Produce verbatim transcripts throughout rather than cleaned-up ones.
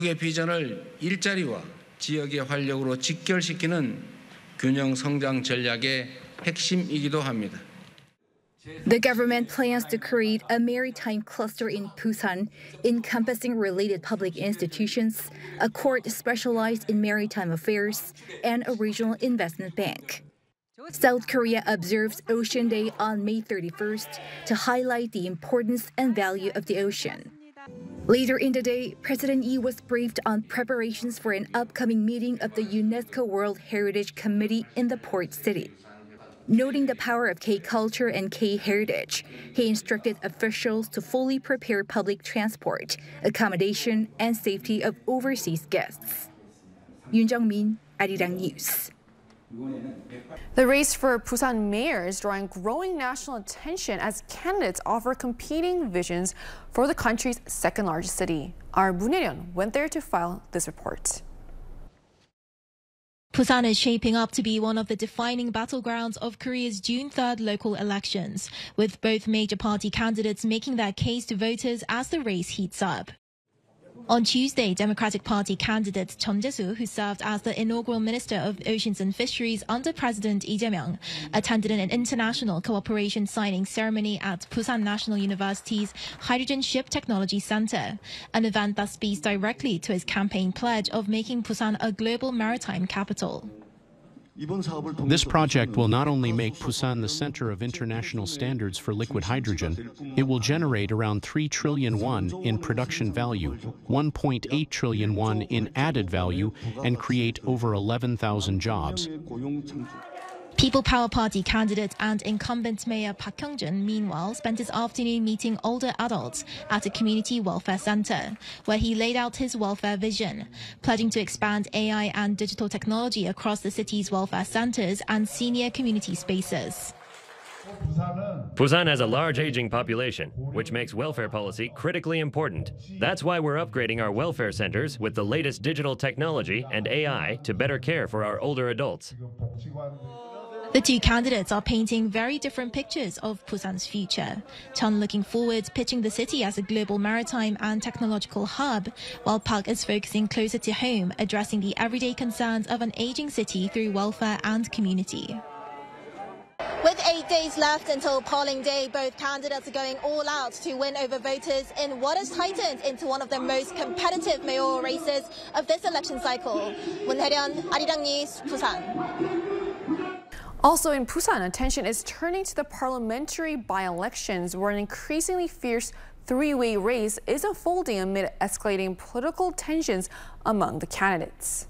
의 비전을 일자리와 지역의 활력으로 직결시키는 균형 성장 전략의 핵심이기도 합니다. The government plans to create a maritime cluster in Busan, encompassing related public institutions, a court specialized in maritime affairs, and a regional investment bank. South Korea observes Ocean Day on May thirty-first to highlight the importance and value of the ocean. Later in the day, President Lee was briefed on preparations for an upcoming meeting of the UNESCO World Heritage Committee in the port city. Noting the power of K-culture and K-heritage, he instructed officials to fully prepare public transport, accommodation, and safety of overseas guests. Yoon Jung-min, Arirang News. The race for Busan mayor is drawing growing national attention as candidates offer competing visions for the country's second largest city. Our Moon Hae-ryun went there to file this report. Busan is shaping up to be one of the defining battlegrounds of Korea's June third local elections, with both major party candidates making their case to voters as the race heats up. On Tuesday, Democratic Party candidate Chon Jae-soo, who served as the inaugural Minister of Oceans and Fisheries under President Lee Jae-myung, attended an international cooperation signing ceremony at Busan National University's Hydrogen Ship Technology Center, an event that speaks directly to his campaign pledge of making Busan a global maritime capital. This project will not only make Busan the center of international standards for liquid hydrogen, it will generate around three trillion won in production value, one point eight trillion won in added value, and create over eleven thousand jobs. People Power Party candidate and incumbent Mayor Park Hyung-jun, meanwhile, spent his afternoon meeting older adults at a community welfare center, where he laid out his welfare vision, pledging to expand A I and digital technology across the city's welfare centers and senior community spaces. Busan has a large aging population, which makes welfare policy critically important. That's why we're upgrading our welfare centers with the latest digital technology and A I to better care for our older adults. The two candidates are painting very different pictures of Busan's future. Chun looking forward, pitching the city as a global maritime and technological hub, while Park is focusing closer to home, addressing the everyday concerns of an aging city through welfare and community. With eight days left until polling day, both candidates are going all out to win over voters in what has tightened into one of the most competitive mayoral races of this election cycle. Moon Hae-ryun, Arirang News, Busan. Also in Busan, attention is turning to the parliamentary by-elections, where an increasingly fierce three-way race is unfolding amid escalating political tensions among the candidates.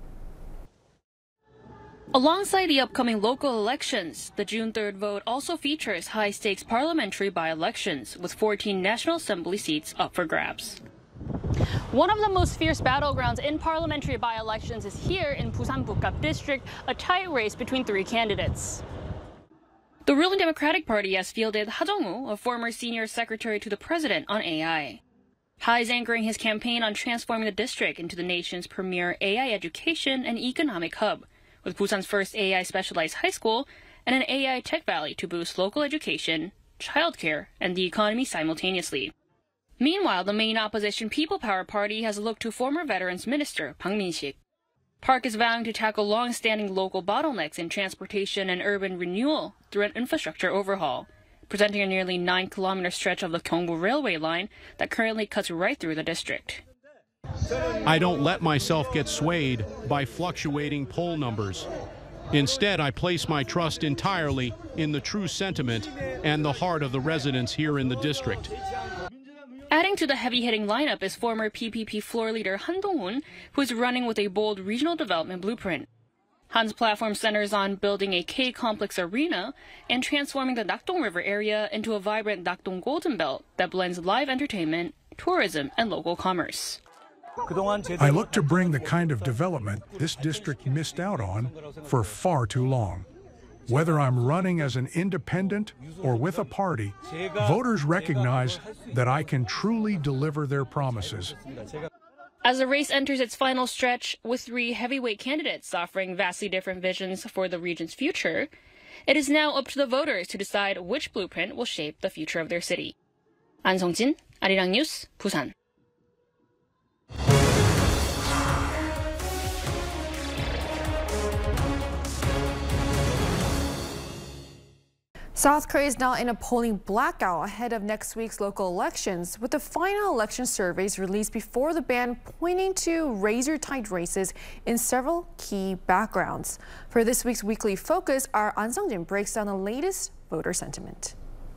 Alongside the upcoming local elections, the June third vote also features high-stakes parliamentary by-elections, with fourteen National Assembly seats up for grabs. One of the most fierce battlegrounds in parliamentary by-elections is here in Busan Bukap District, a tight race between three candidates. The ruling Democratic Party has fielded Ha Jong-woo, a former senior secretary to the president, on A I. Ha is anchoring his campaign on transforming the district into the nation's premier A I education and economic hub, with Busan's first A I specialized high school and an A I tech valley to boost local education, childcare, and the economy simultaneously. Meanwhile, the main opposition People Power Party has looked to former Veterans Minister Bang Min-sik. Park is vowing to tackle long-standing local bottlenecks in transportation and urban renewal through an infrastructure overhaul, presenting a nearly nine kilometer stretch of the Gyeongbu railway line that currently cuts right through the district. I don't let myself get swayed by fluctuating poll numbers. Instead, I place my trust entirely in the true sentiment and the heart of the residents here in the district. Adding to the heavy-hitting lineup is former P P P floor leader Han Dong-hoon, who is running with a bold regional development blueprint. Han's platform centers on building a K-complex arena and transforming the Nakdong River area into a vibrant Nakdong Golden Belt that blends live entertainment, tourism, and local commerce. I look to bring the kind of development this district missed out on for far too long. Whether I'm running as an independent or with a party, voters recognize that I can truly deliver their promises. As the race enters its final stretch, with three heavyweight candidates offering vastly different visions for the region's future, it is now up to the voters to decide which blueprint will shape the future of their city. An Sung-jin, Arirang News, Busan. South Korea is now in a polling blackout ahead of next week's local elections, with the final election surveys released before the ban pointing to razor-tight races in several key backgrounds. For this week's Weekly Focus, our An Sung-jin breaks down the latest voter sentiment.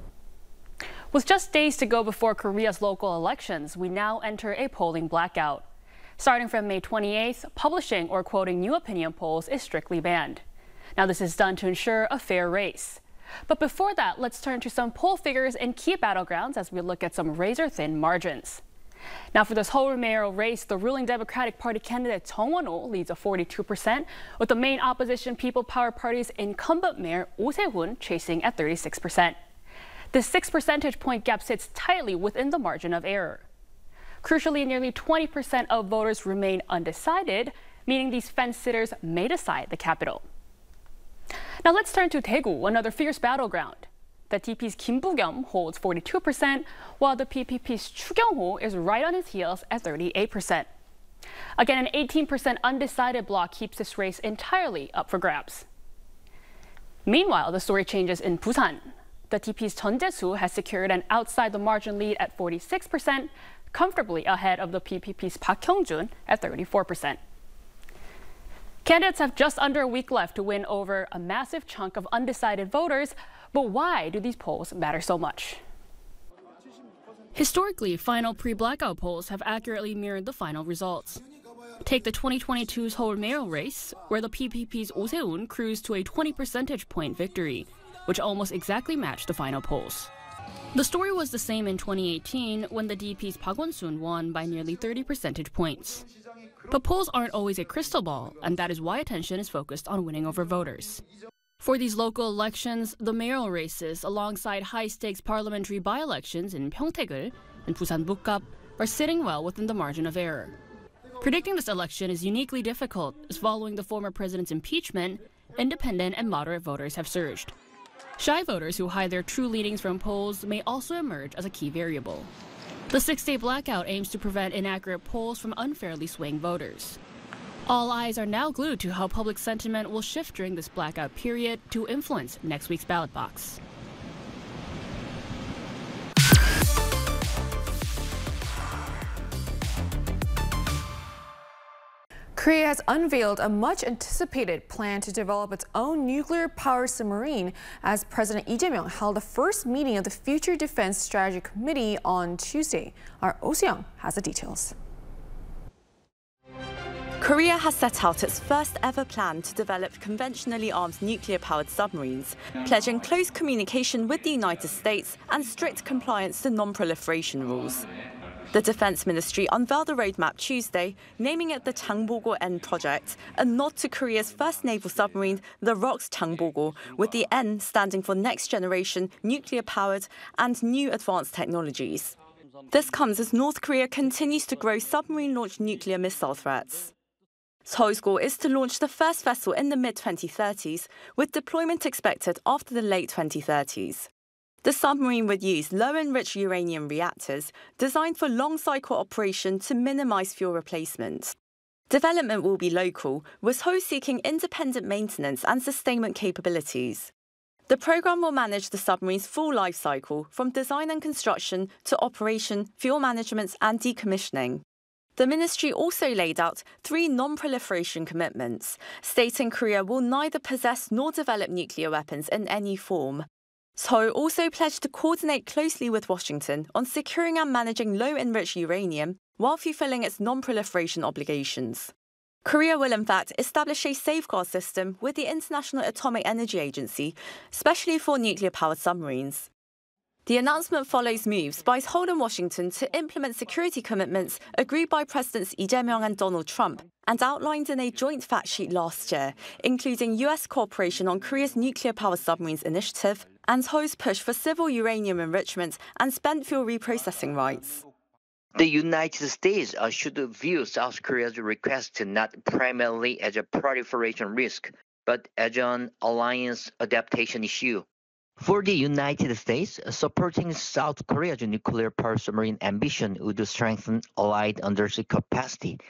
With just days to go before Korea's local elections, we now enter a polling blackout. Starting from May twenty-eighth, publishing or quoting new opinion polls is strictly banned. Now, this is done to ensure a fair race. But before that, let's turn to some poll figures in key battlegrounds as we look at some razor-thin margins. Now, for this whole mayoral race, the ruling Democratic Party candidate Chung Won-ho leads at forty-two percent, with the main opposition People Power Party's incumbent mayor Oh Se-hoon chasing at thirty-six percent. This six percentage point gap sits tightly within the margin of error. Crucially, nearly twenty percent of voters remain undecided, meaning these fence-sitters may decide the capital. Now let's turn to Daegu, another fierce battleground. The T P's Kim Bu-kyum holds forty-two percent, while the P P P's Chu Kyung-ho is right on his heels at thirty-eight percent. Again, an eighteen percent undecided bloc keeps this race entirely up for grabs. Meanwhile, the story changes in Busan. The T P's Chun Jae-soo has secured an outside-the-margin lead at forty-six percent, comfortably ahead of the P P P's Park Hyung-jun at thirty-four percent. Candidates have just under a week left to win over a massive chunk of undecided voters, but why do these polls matter so much? Historically, final pre-blackout polls have accurately mirrored the final results. Take the twenty twenty-two Seoul mayoral race, where the P P P's Oh Se-hoon cruised to a twenty percentage point victory, which almost exactly matched the final polls. The story was the same in twenty eighteen, when the D P's Park Won-soon won by nearly thirty percentage points. But polls aren't always a crystal ball, and that is why attention is focused on winning over voters. For these local elections, the mayoral races, alongside high-stakes parliamentary by-elections in Pyeongtaek and Busan Bukgap, are sitting well within the margin of error. Predicting this election is uniquely difficult, as following the former president's impeachment, independent and moderate voters have surged. Shy voters who hide their true leanings from polls may also emerge as a key variable. The six-day blackout aims to prevent inaccurate polls from unfairly swaying voters. All eyes are now glued to how public sentiment will shift during this blackout period to influence next week's ballot box. Korea has unveiled a much-anticipated plan to develop its own nuclear-powered submarine as President Lee Jae-myung held the first meeting of the Future Defense Strategy Committee on Tuesday. Our Oh Se-young has the details. Korea has set out its first ever plan to develop conventionally armed nuclear-powered submarines, pledging close communication with the United States and strict compliance to non-proliferation rules. The Defense Ministry unveiled a roadmap Tuesday, naming it the Changbogo N project, a nod to Korea's first naval submarine, the ROKS Changbogo, with the N standing for Next Generation, Nuclear-Powered and New Advanced Technologies. This comes as North Korea continues to grow submarine-launched nuclear missile threats. Seoul's goal is to launch the first vessel in the mid twenty thirties, with deployment expected after the late twenty thirties. The submarine would use low-enriched uranium reactors designed for long-cycle operation to minimize fuel replacement. Development will be local, with Seoul seeking independent maintenance and sustainment capabilities. The program will manage the submarine's full life cycle, from design and construction to operation, fuel management and decommissioning. The ministry also laid out three non-proliferation commitments, stating Korea will neither possess nor develop nuclear weapons in any form. Seoul also pledged to coordinate closely with Washington on securing and managing low-enriched uranium while fulfilling its non-proliferation obligations. Korea will in fact establish a safeguard system with the International Atomic Energy Agency, especially for nuclear-powered submarines. The announcement follows moves by Seoul and Washington to implement security commitments agreed by Presidents Lee Jae-myung and Donald Trump and outlined in a joint fact sheet last year, including U S cooperation on Korea's nuclear-powered submarines initiative and Seoul's push for civil uranium enrichment and spent fuel reprocessing rights. The United States uh, should view South Korea's request not primarily as a proliferation risk, but as an alliance adaptation issue. For the United States, supporting South Korea's nuclear power submarine ambition would strengthen allied undersea capacity